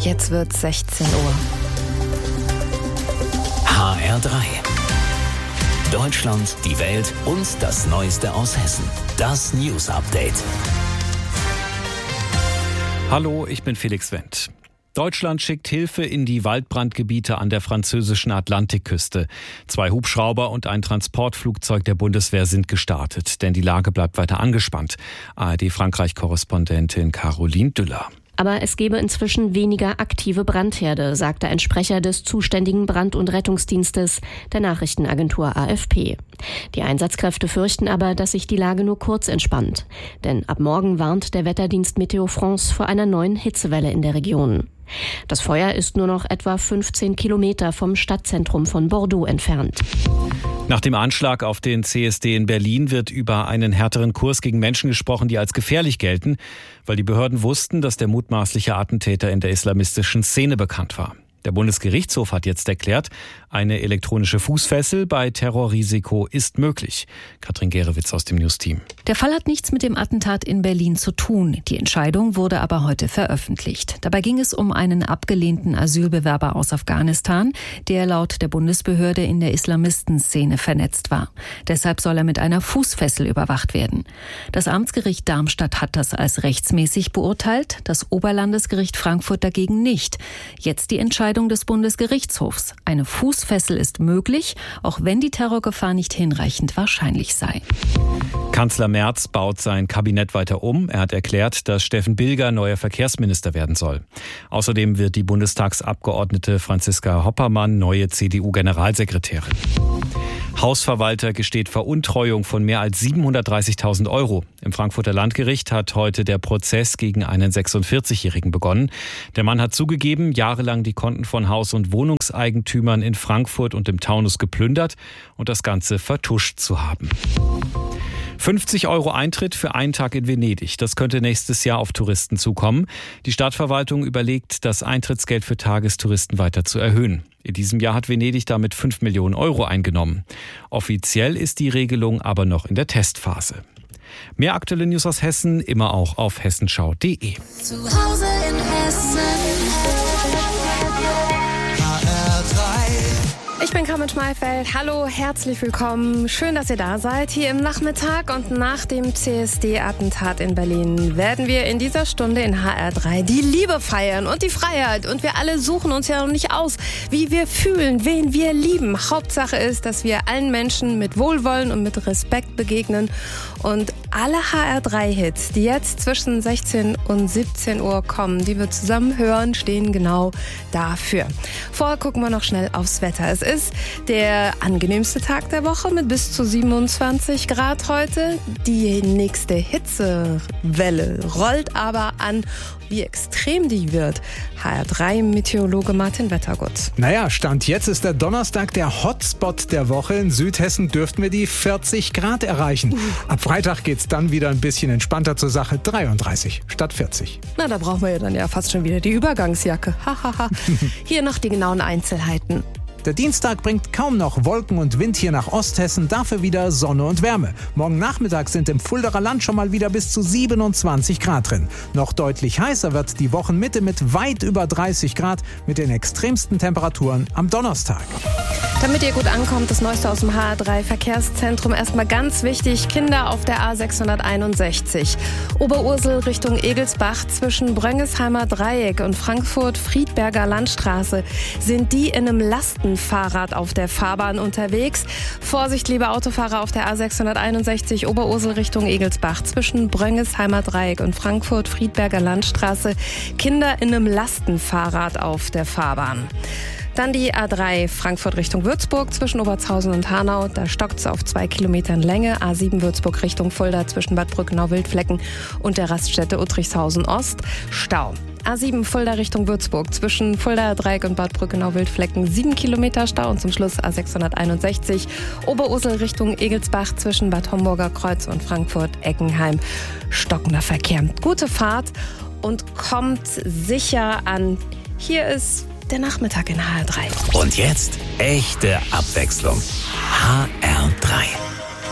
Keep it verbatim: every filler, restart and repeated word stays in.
Jetzt wird sechzehn Uhr. H R drei. Deutschland, die Welt und das Neueste aus Hessen. Das News Update. Hallo, ich bin Felix Wendt. Deutschland schickt Hilfe in die Waldbrandgebiete an der französischen Atlantikküste. Zwei Hubschrauber und ein Transportflugzeug der Bundeswehr sind gestartet, denn die Lage bleibt weiter angespannt. A R D-Frankreich-Korrespondentin Caroline Düller. Aber es gebe inzwischen weniger aktive Brandherde, sagte ein Sprecher des zuständigen Brand- und Rettungsdienstes der Nachrichtenagentur A F P. Die Einsatzkräfte fürchten aber, dass sich die Lage nur kurz entspannt. Denn ab morgen warnt der Wetterdienst Meteo France vor einer neuen Hitzewelle in der Region. Das Feuer ist nur noch etwa fünfzehn Kilometer vom Stadtzentrum von Bordeaux entfernt. Nach dem Anschlag auf den C S D in Berlin wird über einen härteren Kurs gegen Menschen gesprochen, die als gefährlich gelten, weil die Behörden wussten, dass der mutmaßliche Attentäter in der islamistischen Szene bekannt war. Der Bundesgerichtshof hat jetzt erklärt, eine elektronische Fußfessel bei Terrorrisiko ist möglich. Katrin Gerewitz aus dem News-Team. Der Fall hat nichts mit dem Attentat in Berlin zu tun. Die Entscheidung wurde aber heute veröffentlicht. Dabei ging es um einen abgelehnten Asylbewerber aus Afghanistan, der laut der Bundesbehörde in der Islamistenszene vernetzt war. Deshalb soll er mit einer Fußfessel überwacht werden. Das Amtsgericht Darmstadt hat das als rechtsmäßig beurteilt, das Oberlandesgericht Frankfurt dagegen nicht. Jetzt die Entscheidung des Bundesgerichtshofs. Eine Fußfessel ist möglich, auch wenn die Terrorgefahr nicht hinreichend wahrscheinlich sei. Kanzler Merz baut sein Kabinett weiter um. Er hat erklärt, dass Steffen Bilger neuer Verkehrsminister werden soll. Außerdem wird die Bundestagsabgeordnete Franziska Hoppermann neue C D U-Generalsekretärin. Hausverwalter gesteht Veruntreuung von mehr als siebenhundertdreißigtausend Euro. Im Frankfurter Landgericht hat heute der Prozess gegen einen sechsundvierzigjährigen begonnen. Der Mann hat zugegeben, jahrelang die Konten von Haus- und Wohnungseigentümern in Frankfurt und im Taunus geplündert und das Ganze vertuscht zu haben. fünfzig Euro Eintritt für einen Tag in Venedig. Das könnte nächstes Jahr auf Touristen zukommen. Die Stadtverwaltung überlegt, das Eintrittsgeld für Tagestouristen weiter zu erhöhen. In diesem Jahr hat Venedig damit fünf Millionen Euro eingenommen. Offiziell ist die Regelung aber noch in der Testphase. Mehr aktuelle News aus Hessen immer auch auf hessenschau punkt de. Zu Hause in Hessen. Ich bin Carmen Schmalfeld. Hallo, herzlich willkommen. Schön, dass ihr da seid. Hier im Nachmittag und nach dem C S D-Attentat in Berlin werden wir in dieser Stunde in H R drei die Liebe feiern und die Freiheit. Und wir alle suchen uns ja noch nicht aus, wie wir fühlen, wen wir lieben. Hauptsache ist, dass wir allen Menschen mit Wohlwollen und mit Respekt begegnen. Und alle H R drei Hits, die jetzt zwischen sechzehn und siebzehn Uhr kommen, die wir zusammen hören, stehen genau dafür. Vorher gucken wir noch schnell aufs Wetter. Es ist der angenehmste Tag der Woche mit bis zu siebenundzwanzig Grad heute. Die nächste Hitzewelle rollt aber an. Wie extrem die wird, H R drei-Meteorologe Martin Wettergut. Naja, Stand jetzt ist der Donnerstag der Hotspot der Woche. In Südhessen dürften wir die vierzig Grad erreichen. Ab Freitag geht's dann wieder ein bisschen entspannter zur Sache. dreiunddreißig statt vierzig. Na, da brauchen wir ja dann ja fast schon wieder die Übergangsjacke. Hahaha. Hier noch die genauen Einzelheiten. Der Dienstag bringt kaum noch Wolken und Wind hier nach Osthessen, dafür wieder Sonne und Wärme. Morgen Nachmittag sind im Fuldaer Land schon mal wieder bis zu siebenundzwanzig Grad drin. Noch deutlich heißer wird die Wochenmitte mit weit über dreißig Grad mit den extremsten Temperaturen am Donnerstag. Damit ihr gut ankommt, das Neueste aus dem H R drei Verkehrszentrum. Erstmal ganz wichtig, Kinder auf der A sechshunderteinundsechzig. Oberursel Richtung Egelsbach zwischen Bröngesheimer Dreieck und Frankfurt-Friedberger Landstraße sind die in einem Lastenfahrrad auf der Fahrbahn unterwegs. Vorsicht, liebe Autofahrer auf der A sechshunderteinundsechzig Oberursel Richtung Egelsbach zwischen Bröngesheimer Dreieck und Frankfurt-Friedberger Landstraße. Kinder in einem Lastenfahrrad auf der Fahrbahn. Dann die A drei Frankfurt Richtung Würzburg zwischen Obertshausen und Hanau. Da stockt es auf zwei Kilometern Länge. A sieben Würzburg Richtung Fulda zwischen Bad Brückenau-Wildflecken und der Raststätte Uttrichshausen Ost. Stau. A sieben Fulda Richtung Würzburg zwischen Fuldaer Dreieck und Bad Brückenau-Wildflecken sieben Kilometer Stau und zum Schluss A sechshunderteinundsechzig Oberursel Richtung Egelsbach zwischen Bad Homburger Kreuz und Frankfurt-Eckenheim. Stockender Verkehr. Gute Fahrt und kommt sicher an. Hier ist der Nachmittag in H R drei. Und jetzt echte Abwechslung. H R drei.